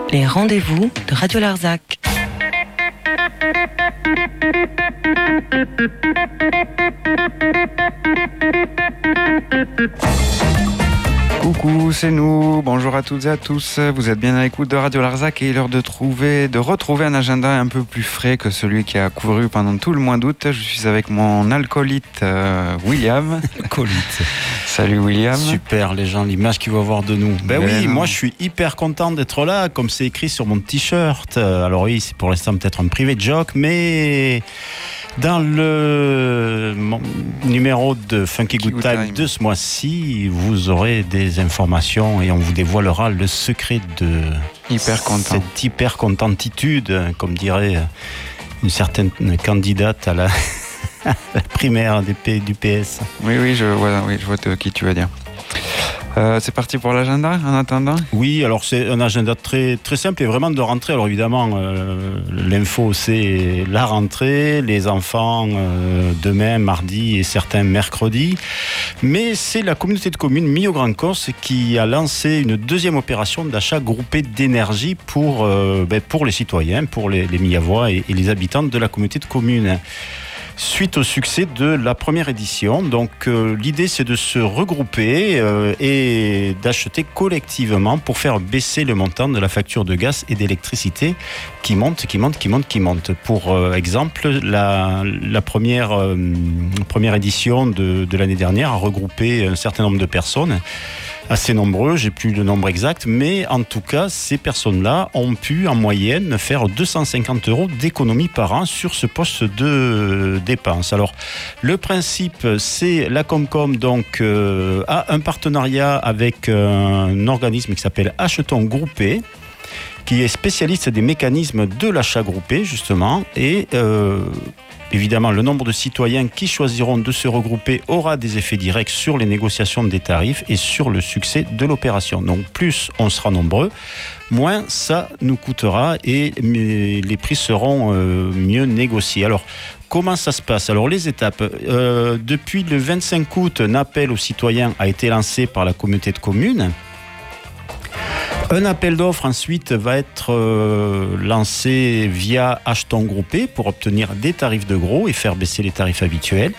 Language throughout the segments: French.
Les rendez-vous de Radio Larzac. Coucou, c'est nous. Bonjour à toutes et à tous. Vous êtes bien à l'écoute de Radio Larzac et il est l'heure de retrouver un agenda un peu plus frais que celui qui a couru pendant tout le mois d'août. Je suis avec mon alcoolite William. Alcoolite. Salut William. Super, les gens, l'image qu'ils vont avoir de nous. Oui, moi je suis hyper content d'être là, comme c'est écrit sur mon t-shirt. Alors oui, c'est pour l'instant peut-être un privé joke, mais dans le numéro de Funky Good Time de ce mois-ci, vous aurez des informations et on vous dévoilera le secret de cette hyper contentitude, comme dirait une certaine candidate à la primaire du PS. Oui, je vois de qui tu vas dire. C'est parti pour l'agenda en attendant. Oui, alors c'est un agenda très, très simple et vraiment de rentrée. Alors évidemment, l'info c'est la rentrée, les enfants demain, mardi et certains mercredi. Mais c'est la communauté de communes Millau-Grand-Corse qui a lancé une deuxième opération d'achat groupé d'énergie pour les citoyens, pour les Millavois et les habitants de la communauté de communes. Suite au succès de la première édition, donc l'idée c'est de se regrouper et d'acheter collectivement pour faire baisser le montant de la facture de gaz et d'électricité qui monte. Pour exemple, la première édition de l'année dernière a regroupé un certain nombre de personnes, assez nombreux, j'ai plus le nombre exact, mais en tout cas, ces personnes-là ont pu en moyenne faire 250 € d'économie par an sur ce poste de dépense. Alors, le principe, c'est la Comcom donc a un partenariat avec un organisme qui s'appelle Achetons Groupé, qui est spécialiste des mécanismes de l'achat groupé, justement, et évidemment, le nombre de citoyens qui choisiront de se regrouper aura des effets directs sur les négociations des tarifs et sur le succès de l'opération. Donc, plus on sera nombreux, moins ça nous coûtera et les prix seront mieux négociés. Alors, comment ça se passe ? Alors, les étapes. Depuis le 25 août, un appel aux citoyens a été lancé par la communauté de communes. Un appel d'offres ensuite va être lancé via Achetons Groupé pour obtenir des tarifs de gros et faire baisser les tarifs habituels.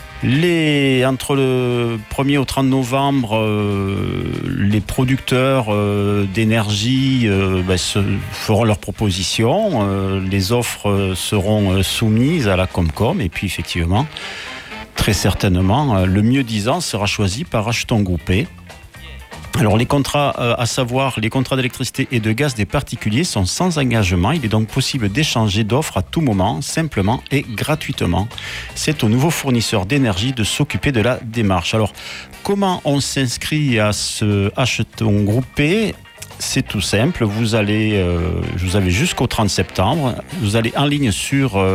Entre le 1er au 30 novembre, les producteurs d'énergie feront leurs propositions. Les offres seront soumises à la Comcom et puis effectivement, très certainement, le mieux-disant sera choisi par Achetons Groupé. Alors les contrats, à savoir les contrats d'électricité et de gaz des particuliers sont sans engagement. Il est donc possible d'échanger d'offres à tout moment, simplement et gratuitement. C'est au nouveau fournisseur d'énergie de s'occuper de la démarche. Alors comment on s'inscrit à ce Achetons Groupé ? C'est tout simple, vous avez jusqu'au 30 septembre, vous allez en ligne sur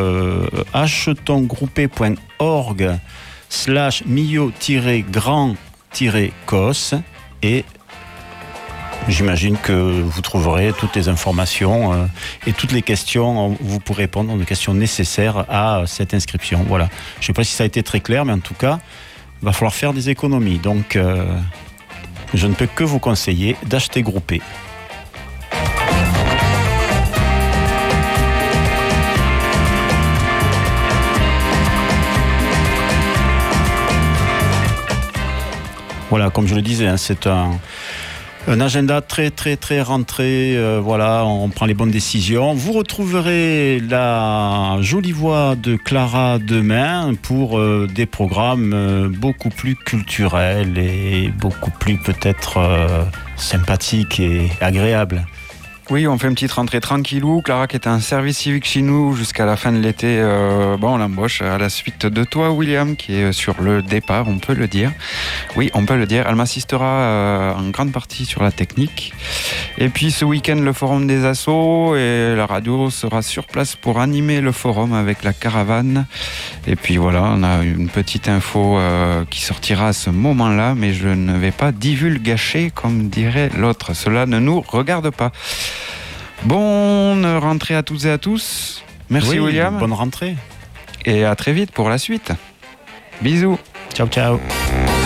achetonsgroupé.org/Millau-grand-cos et j'imagine que vous trouverez toutes les informations et toutes les questions, vous pourrez répondre aux questions nécessaires à cette inscription. Voilà. Je ne sais pas si ça a été très clair, mais en tout cas, il va falloir faire des économies. Donc, je ne peux que vous conseiller d'acheter groupé. Voilà, comme je le disais, c'est un agenda très, très, très rentré. On prend les bonnes décisions. Vous retrouverez la jolie voix de Clara demain pour des programmes beaucoup plus culturels et beaucoup plus peut-être sympathiques et agréables. Oui, on fait une petite rentrée tranquillou. Clara qui est en service civique chez nous jusqu'à la fin de l'été, on l'embauche à la suite de toi, William, qui est sur le départ, on peut le dire. Oui, on peut le dire. Elle m'assistera en grande partie sur la technique. Et puis ce week-end, le forum des assos et la radio sera sur place pour animer le forum avec la caravane. Et puis voilà, on a une petite info qui sortira à ce moment-là, mais je ne vais pas divulgacher comme dirait l'autre. Cela ne nous regarde pas. Bonne rentrée à toutes et à tous. Merci William. Bonne rentrée. Et à très vite pour la suite. Bisous. Ciao, ciao.